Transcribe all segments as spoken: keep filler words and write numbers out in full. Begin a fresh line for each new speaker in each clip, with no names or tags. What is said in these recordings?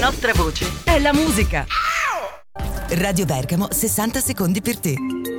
nostra voce è la musica.
Radio Bergamo, sessanta secondi per te.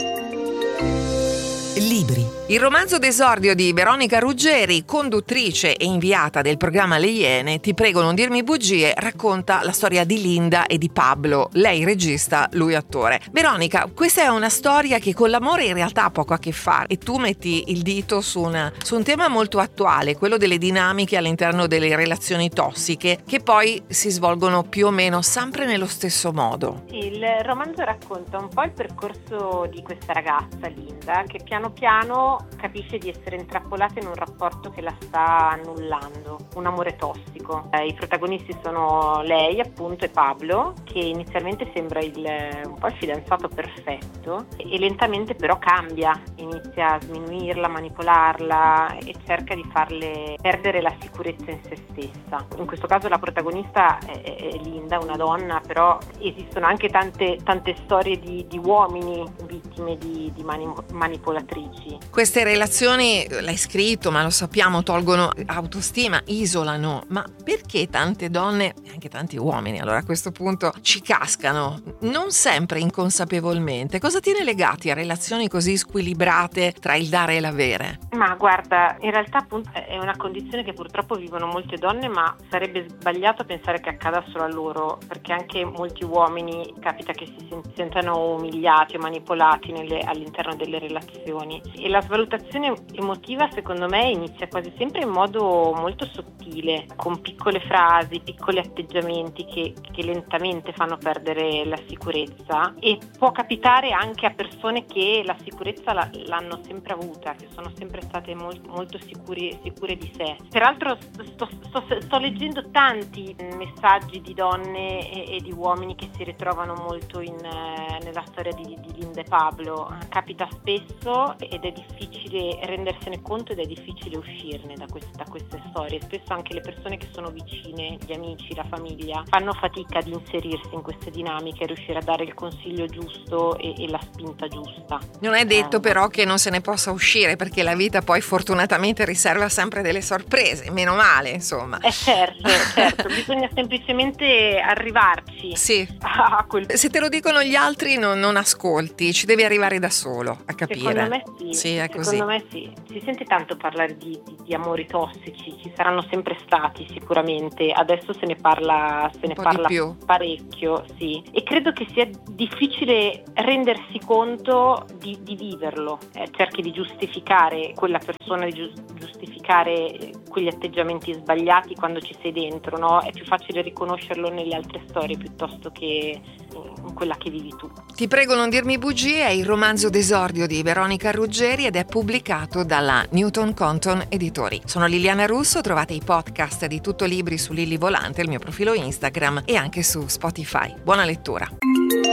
Libri.
Il romanzo d'esordio di Veronica Ruggeri, conduttrice e inviata del programma Le Iene, Ti prego non dirmi bugie, racconta la storia di Linda e di Pablo, lei regista, lui attore. Veronica, questa è una storia che con l'amore in realtà ha poco a che fare e tu metti il dito su, una, su un tema molto attuale, quello delle dinamiche all'interno delle relazioni tossiche che poi si svolgono più o meno sempre nello stesso modo.
Il romanzo racconta un po' il percorso di questa ragazza, Linda, che piano piano capisce di essere intrappolata in un rapporto che la sta annullando, un amore tossico. Eh, I protagonisti sono lei, appunto, e Pablo, che inizialmente sembra il, un po' il fidanzato perfetto e lentamente però cambia, inizia a sminuirla, manipolarla e cerca di farle perdere la sicurezza in se stessa. In questo caso la protagonista è, è Linda, una donna, però esistono anche tante, tante storie di, di uomini vittime di, di mani, manipolatrici.
Queste relazioni, l'hai scritto, ma lo sappiamo, tolgono autostima, isolano. Ma perché tante donne, e anche tanti uomini, allora a questo punto, ci cascano? Non sempre inconsapevolmente. Cosa tiene legati a relazioni così squilibrate tra il dare e l'avere?
Ma guarda, in realtà appunto è una condizione che purtroppo vivono molte donne, ma sarebbe sbagliato pensare che accada solo a loro, perché anche molti uomini capita che si sentano umiliati o manipolati nelle, all'interno delle relazioni. E la svalutazione emotiva, secondo me, inizia quasi sempre in modo molto sottile, con piccole frasi, piccoli atteggiamenti che, che lentamente fanno perdere la sicurezza, e può capitare anche a persone che la sicurezza la, l'hanno sempre avuta, che sono sempre state molto, molto sicuri, sicure di sé. Peraltro sto, sto, sto leggendo tanti messaggi di donne e, e di uomini che si ritrovano molto in, eh, nella storia di, di Linda e Pablo. Capita spesso ed è difficile rendersene conto ed è difficile uscirne da queste, da queste storie. Spesso anche le persone che sono vicine, gli amici, la famiglia, fanno fatica ad inserirsi in queste dinamiche, riuscire a dare il consiglio giusto e, e la spinta giusta.
Non è detto
eh.
però che non se ne possa uscire, perché la vita poi fortunatamente riserva sempre delle sorprese, meno male, insomma.
Eh certo, certo, bisogna semplicemente arrivarci.
Sì.
A quel...
Se te lo dicono gli altri non, non ascolti, ci devi arrivare da solo a capire.
Secondo me sì,
sì è così.
Secondo me sì. Si sente tanto parlare di, di, di amori tossici, ci saranno sempre stati sicuramente, adesso se ne parla, se ne parla
più.
parecchio, sì. E credo che sia difficile rendersi conto di, di viverlo. Eh, cerchi di giustificare quella persona, di giustificare quegli atteggiamenti sbagliati quando ci sei dentro, no? È più facile riconoscerlo nelle altre storie piuttosto che in quella che vivi tu.
Ti prego non dirmi bugie è il romanzo d'esordio di Veronica Ruggeri ed è pubblicato dalla Newton Compton Editori. Sono Liliana Russo, trovate i podcast di Tutto Libri su Lilli Volante, il mio profilo Instagram, e anche su Spotify. Buona lettura.